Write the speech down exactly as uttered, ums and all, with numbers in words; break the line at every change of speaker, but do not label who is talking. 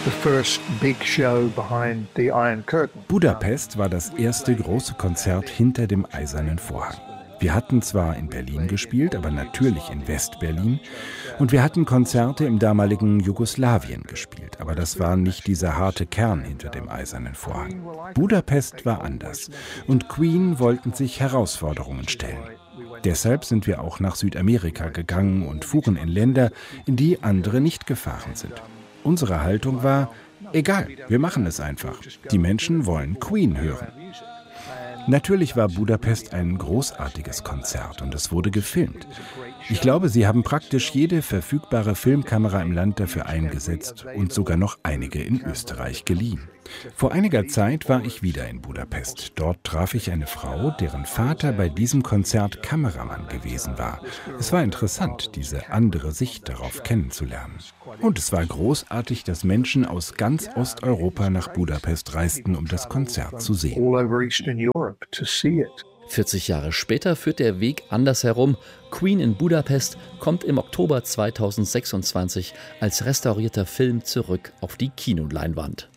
Budapest war das erste große Konzert hinter dem Eisernen Vorhang. Wir hatten zwar in Berlin gespielt, aber natürlich in West-Berlin. Und wir hatten Konzerte im damaligen Jugoslawien gespielt. Aber das war nicht dieser harte Kern hinter dem Eisernen Vorhang. Budapest war anders. Und Queen wollten sich Herausforderungen stellen. Deshalb sind wir auch nach Südamerika gegangen und fuhren in Länder, in die andere nicht gefahren sind. Unsere Haltung war, egal, wir machen es einfach. Die Menschen wollen Queen hören. Natürlich war Budapest ein großartiges Konzert und es wurde gefilmt. Ich glaube, sie haben praktisch jede verfügbare Filmkamera im Land dafür eingesetzt und sogar noch einige in Österreich geliehen. Vor einiger Zeit war ich wieder in Budapest. Dort traf ich eine Frau, deren Vater bei diesem Konzert Kameramann gewesen war. Es war interessant, diese andere Sicht darauf kennenzulernen. Und es war großartig, dass Menschen aus ganz Osteuropa nach Budapest reisten, um das Konzert zu sehen.
vierzig Jahre später führt der Weg andersherum. Queen in Budapest kommt im Oktober zweitausendsechsundzwanzig als restaurierter Film zurück auf die Kinoleinwand.